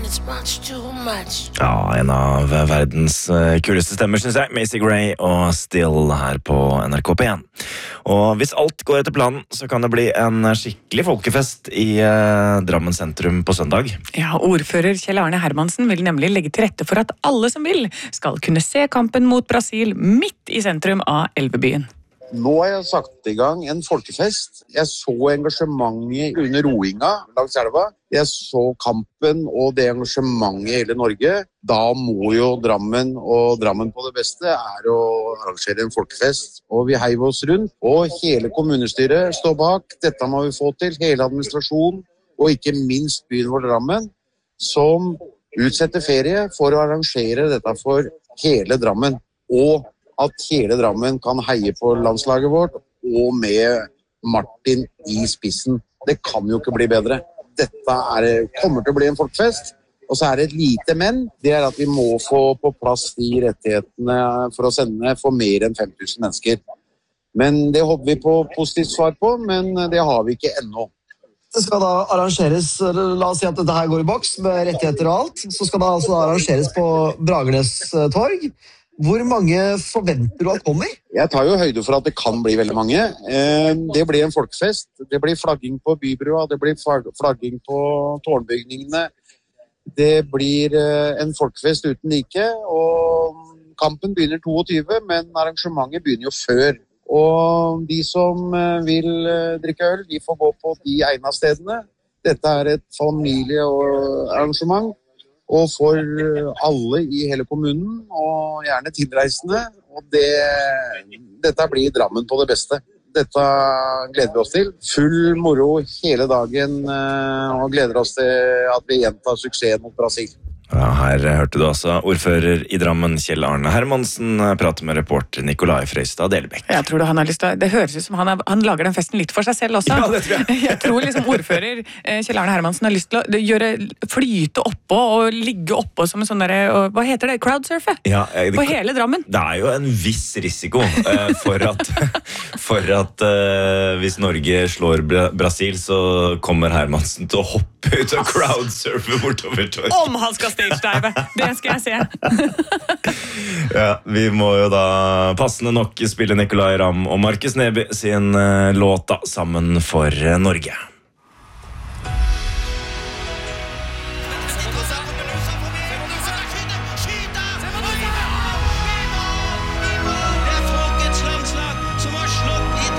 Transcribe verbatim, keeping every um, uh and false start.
Ja, en av verdens kuleste stemmer, synes jeg, Macy Gray og Still her på N R K P én. Og hvis alt går etter planen, så kan det bli en skikkelig folkefest i eh, Drammen sentrum på søndag. Ja, ordfører Kjell Arne Hermansen vil nemlig legge til rette for at alle som vil skal kunne se kampen mot Brasil midt i sentrum av Elvebyen. Nå har jeg satt i gang en folkefest. Jeg så engasjementet under roinga langs elva. Jeg så kampen og det engasjementet i hele Norge. Da må jo Drammen, og Drammen på det beste, er å arrangere en folkefest. Og vi heiv oss rundt, og hele kommunestyret står bak. Dette må vi få til, hele administrasjonen, og ikke minst byen vår Drammen, som utsetter ferie for å arrangere dette for hele Drammen. Og at hele Drammen kan heie på landslaget vårt, og med Martin i spissen. Det kan jo ikke bli bedre. Dette er, kommer til å bli en folkefest, og så er det et lite men. Det er at vi må få på plass de rettighetene for å sende for mer enn fem tusen mennesker. Men det håper vi på positivt svar på, men det har vi ikke ennå. Det skal da arrangeres, la oss si at dette her går i boks med rettigheter og alt, så skal det altså arrangeres på Bragernes torg. Hvor mange forventer du at kommer? Jeg tar jo høyde for at det kan bli veldig mange. Det blir en folkefest, det blir flagging på Bybrua, det blir flagging på tårnbygningene. Det blir en folkefest uten like, og kampen begynner tjueto, men arrangementet begynner jo før. Og de som vil drikke øl, de får gå på de egna stedene. Dette er et familiearrangement. Og for alle i hele kommunen, og gjerne tilreisende. Og det, dette blir Drammen på det beste. Dette gleder vi oss til. Full moro hele dagen, og gleder oss til at vi gjentar suksessen mot Brasil. Ja, her hørte du altså ordfører i Drammen, Kjell Arne Hermansen, prate med reporter Nikolai Frøystad Delbæk. Jeg tror det, han har lyst til, det høres ut som han, er, han lager den festen litt for seg selv også. Ja, det tror jeg. Jeg tror liksom ordfører Kjell Arne Hermansen har lyst til å gjøre, flyte oppå og ligge oppå som en sånn der, hva heter det, crowdsurfe? Ja, jeg, det, på hele Drammen. Det er jo en viss risiko uh, for at, for at uh, hvis Norge slår Bra- Brasil, så kommer Hermansen til å hoppe ut og crowdsurfe bortover torget. Om han skal stage-dive, det skal jeg se. Ja, vi må jo da passende nok spille Nicolai Ramm og Markus Neby sin uh, låt da, sammen for uh, Norge.